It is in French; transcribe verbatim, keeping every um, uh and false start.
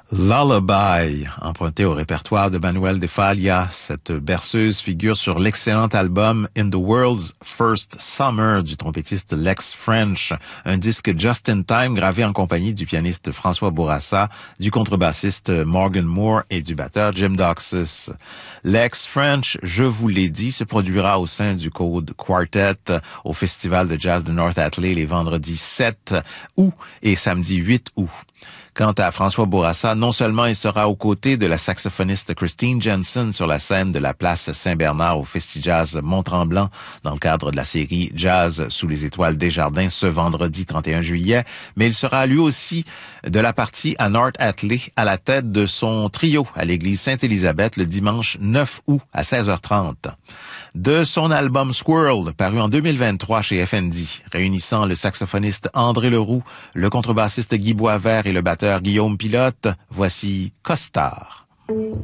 Lullaby, emprunté au répertoire de Manuel de Falla. Cette berceuse figure sur l'excellent album In the World's First Summer du trompettiste Lex French, un disque just in time gravé en compagnie du pianiste François Bourassa, du contrebassiste Morgan Moore et du batteur Jim Doxis. Lex French, je vous l'ai dit, se produira au sein du Code Quartet au Festival de Jazz de North Atlee les vendredis sept août et samedi huit août. Quant à François Bourassa, non seulement il sera aux côtés de la saxophoniste Christine Jensen sur la scène de la place Saint-Bernard au Festi-Jazz Mont-Tremblant dans le cadre de la série Jazz sous les étoiles des Jardins ce vendredi trente et un juillet, mais il sera lui aussi de la partie à North Atlee à la tête de son trio à l'église Sainte-Élisabeth le dimanche neuf août à seize heures trente. De son album Squirrel, paru en deux mille vingt-trois chez F N D, réunissant le saxophoniste André Leroux, le contrebassiste Guy Boisvert et le batteur Guillaume Pilote, voici Costard.